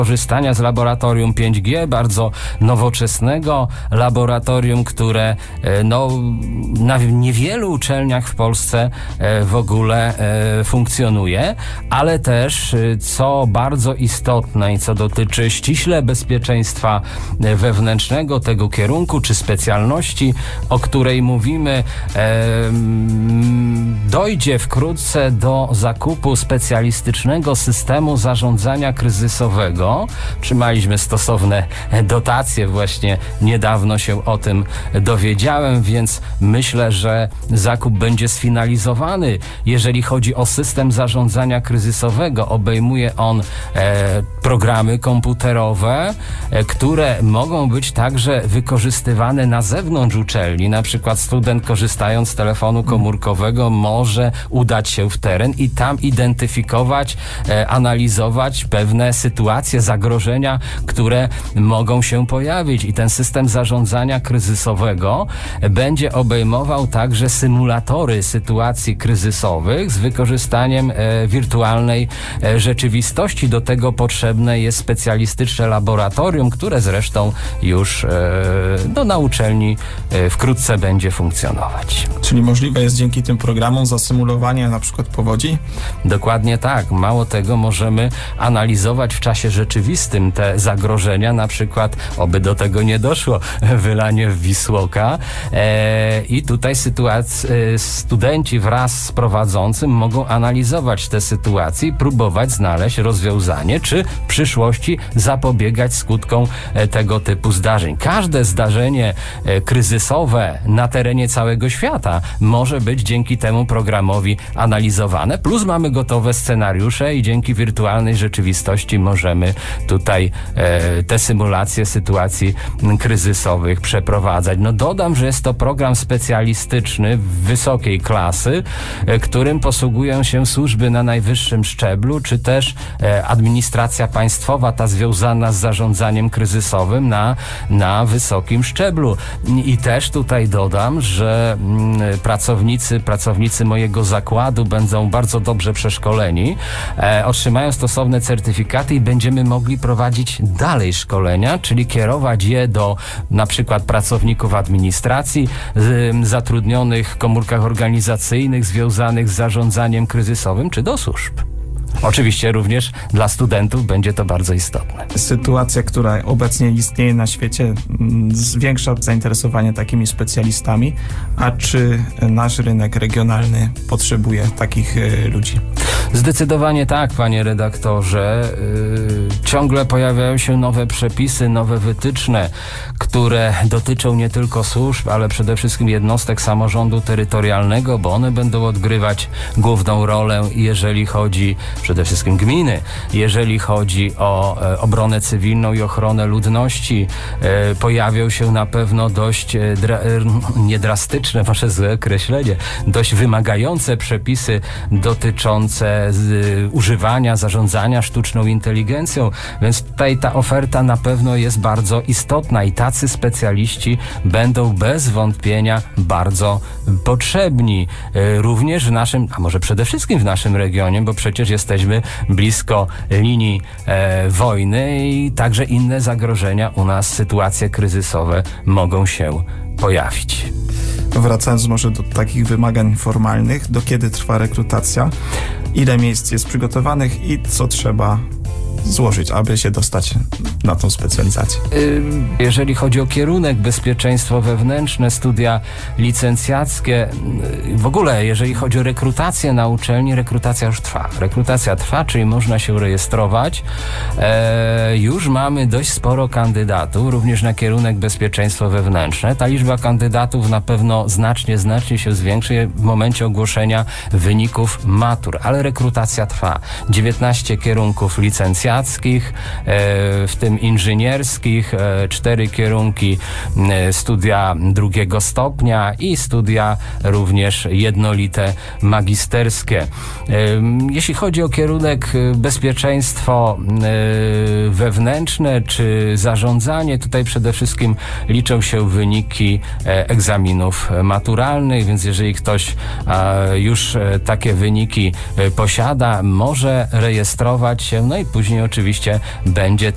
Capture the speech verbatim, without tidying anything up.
korzystania z laboratorium pięć G, bardzo nowoczesnego laboratorium, które no, na niewielu uczelniach w Polsce w ogóle funkcjonuje, ale też, co bardzo istotne i co dotyczy ściśle bezpieczeństwa wewnętrznego tego kierunku czy specjalności, o której mówimy, dojdzie wkrótce do zakupu specjalistycznego systemu zarządzania kryzysowego. Trzymaliśmy stosowne dotacje, właśnie niedawno się o tym dowiedziałem, więc myślę, że zakup będzie sfinalizowany. Jeżeli chodzi o system zarządzania kryzysowego, obejmuje on e, programy komputerowe, e, które mogą być także wykorzystywane na zewnątrz uczelni. Na przykład student, korzystając z telefonu komórkowego, może udać się w teren i tam identyfikować, e, analizować pewne sytuacje, zagrożenia, które mogą się pojawić. I ten system zarządzania kryzysowego będzie obejmował także symulatory sytuacji kryzysowych z wykorzystaniem e, wirtualnej e, rzeczywistości. Do tego potrzebne jest specjalistyczne laboratorium, które zresztą już e, no, na uczelni e, wkrótce będzie funkcjonować. Czyli możliwe jest dzięki tym programom zasymulowanie na przykład powodzi? Dokładnie tak. Mało tego, możemy analizować w czasie rzeczywistym te zagrożenia, na przykład, oby do tego nie doszło, wylanie w Wisłoka. E, I tutaj sytuac- e, studenci wraz z prowadzącym mogą analizować te sytuacje i próbować znaleźć rozwiązanie, czy w przyszłości zapobiegać skutkom e, tego typu zdarzeń. Każde zdarzenie e, kryzysowe na terenie całego świata może być dzięki temu programowi analizowane, plus mamy gotowe scenariusze i dzięki wirtualnej rzeczywistości możemy tutaj e, te symulacje sytuacji kryzysowych przeprowadzać. No dodam, że jest to program specjalistyczny wysokiej klasy, e, którym posługują się służby na najwyższym szczeblu, czy też e, administracja państwowa, ta związana z zarządzaniem kryzysowym na, na wysokim szczeblu. I też tutaj dodam, że m, pracownicy, pracownicy mojego zakładu będą bardzo dobrze przeszkoleni, e, otrzymają stosowne certyfikaty i będziemy mogli prowadzić dalej szkolenia, czyli kierować je do na przykład pracowników administracji, y, zatrudnionych w komórkach organizacyjnych związanych z zarządzaniem kryzysowym, czy do służb. Oczywiście również dla studentów będzie to bardzo istotne. Sytuacja, która obecnie istnieje na świecie, zwiększa zainteresowanie takimi specjalistami, a czy nasz rynek regionalny potrzebuje takich y, ludzi? Zdecydowanie tak, panie redaktorze. Yy, ciągle pojawiają się nowe przepisy, nowe wytyczne, które dotyczą nie tylko służb, ale przede wszystkim jednostek samorządu terytorialnego, bo one będą odgrywać główną rolę, jeżeli chodzi, przede wszystkim gminy, jeżeli chodzi o e, obronę cywilną i ochronę ludności. E, pojawią się na pewno dość e, dra, e, niedrastyczne, może złe określenie, dość wymagające przepisy dotyczące z używania, zarządzania sztuczną inteligencją, więc tutaj ta oferta na pewno jest bardzo istotna i tacy specjaliści będą bez wątpienia bardzo potrzebni. Również w naszym, a może przede wszystkim w naszym regionie, bo przecież jesteśmy blisko linii e, wojny i także inne zagrożenia u nas, sytuacje kryzysowe mogą się pojawić. Wracając może do takich wymagań formalnych, do kiedy trwa rekrutacja, ile miejsc jest przygotowanych i co trzeba złożyć, aby się dostać na tą specjalizację? Jeżeli chodzi o kierunek bezpieczeństwo wewnętrzne, studia licencjackie, w ogóle jeżeli chodzi o rekrutację na uczelni, rekrutacja już trwa. Rekrutacja trwa, czyli można się rejestrować. E, już mamy dość sporo kandydatów, również na kierunek bezpieczeństwo wewnętrzne. Ta liczba kandydatów na pewno znacznie, znacznie się zwiększy w momencie ogłoszenia wyników matur, ale rekrutacja trwa. dziewiętnaście kierunków licencjackich, w tym inżynierskich, cztery kierunki studia drugiego stopnia i studia również jednolite magisterskie. Jeśli chodzi o kierunek bezpieczeństwo wewnętrzne czy zarządzanie, tutaj przede wszystkim liczą się wyniki egzaminów maturalnych, więc jeżeli ktoś już takie wyniki posiada, może rejestrować się, no i później oczywiście będzie